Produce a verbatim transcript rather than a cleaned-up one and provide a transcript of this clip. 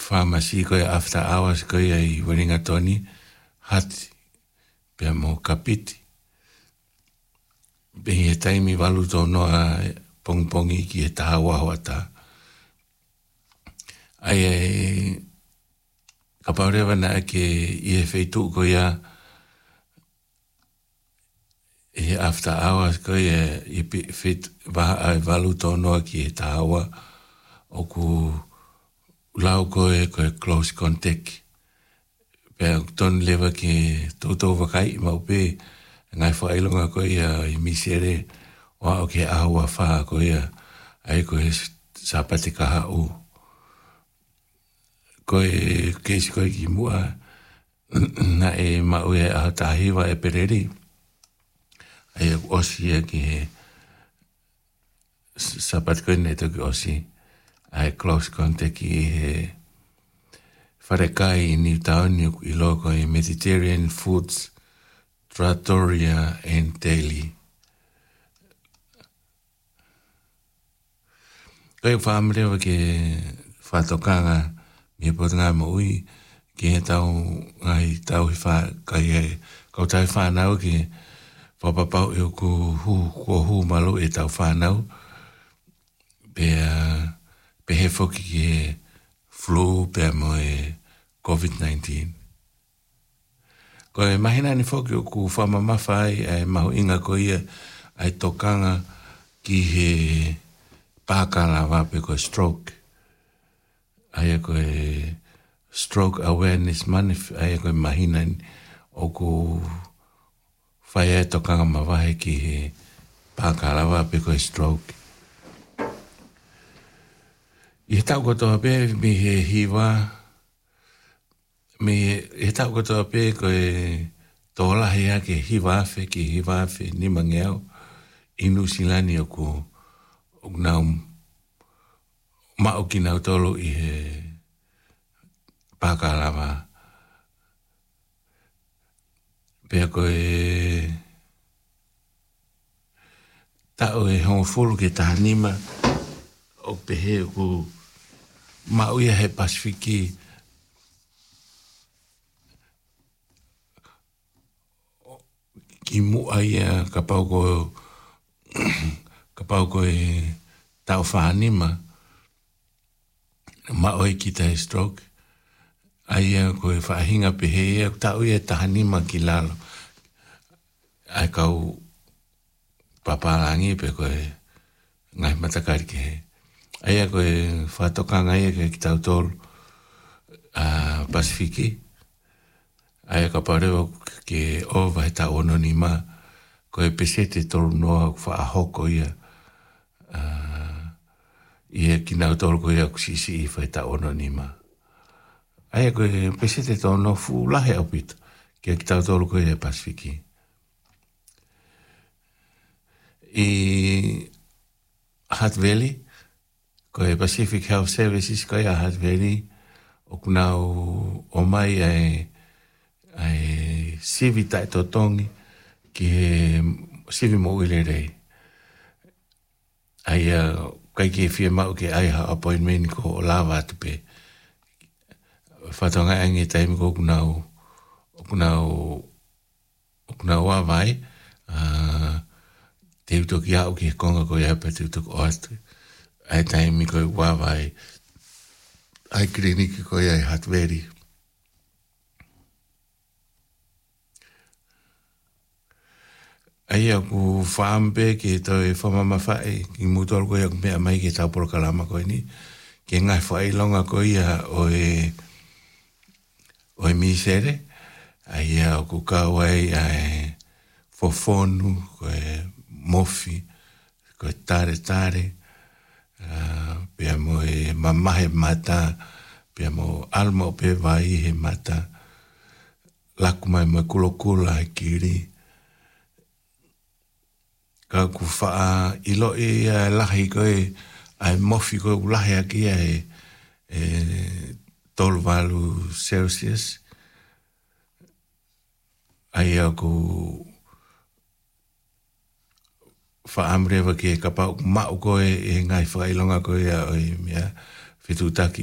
pharmacy koe after hours koe ai Wellingtoni hati pia mo kapiti. Behi e taimi walu tō noa pongpongi ki e taha wahua tā. Ai ai ka paurewa na ake i e wheitu ko ia e after hours ko ia i whet waha ai walu tō noa ki e taha wa o ku lau ko e ko e close contact. Pea ton lewa ki tōtou wakai mau pe ngai whailonga ko ia i misere wa o ke ahua wha ko ia ai ko e sapati kaha u. Ko e keisi ko e ki mua na e mau e aha tahiwa e pereri. Ai e osi e ki he sapati ko e neto ki osi. Ai close contact ki he wharekai i New Town i loko i Mediterranean Foods Trattoria and Daily. Koe whaamrewa ke whatokanga mi pot ngā maui ki he tau ngai tau hi wha kai e kau tai whanau ki whapapau e ku hu kua hu malu e tau whanau pe, pe he whoki ki he flu pe mo e COVID nineteen. Ko e mahina ni whoki o ku whamamawhai e mahu inga ko ia ai tokanga ki he pākala wape ko stroke. Ai ko e stroke awareness month ai ko e mahina o ku whai e tokanga mawahe ki he pākala wape ko stroke. I he tau kotoa pe mi he hiwa me e tau kotoa pe ko e tōla hea ke hiwaafe ki hiwaafe ni mangeau inu silani o ku o nau mao ki nau tolo i he pākalawa. Pea ko e tau e hongofuru ke tahanima o pehe o ku mao ia he Pasifiki ki mua ia ka pau ko ka pau ko e tau whanima ma oi ki te stroke ai ia ko e whahinga pehe ia tau ia tahanima ki lalo ai kau papalangi pe ko e ngai matakari ki he ai ia ko e whatokanga ia ke ki tau tolu a Pasifiki ai ka pareo ke o vai ta ono ni ma ko e pesete tolu noa fa hoko ia uh, ia ki nau tolu ko ia kusisi i vai ta ono ni ma ai ko e pesete tolu no fu lahe opita ke ki tau tolu ko ia Pasifiki i Hutt Valley ko e Pacific Health Services ko ia Hutt Valley o kunau o mai ai ai sivi tai totongi ki he sivi mo uile rei. Ai uh, kai ki fia mau ke ai ha appointment ko o lawa tupe. Whatonga angi taimi ko kunau kunau kunau wawai uh, te utoki au ki he konga ko ia pa te utoki o atu. Ai taimi ko wawai ai kliniki ko ia Hutt Valley. Ai aku whaampe ki to e whamama whae ki mutor ko ia mea mai ki tau porokalama ko ni ki ngai whae longa ko ia o e o e misere ai aku kawai ai fofonu ko e mofi ko e tare tare uh, pia mo e mamahe mata pia mo alma o pe vai he mata laku mai mo kulokula e kiri ka ku wha ilo e uh, lahi koe ai mofi koe ulahi aki e, e tolu walu Celsius ai aku wha amrewa ki e kapau mau koe e ngai whailonga koe a oi mea whetutaki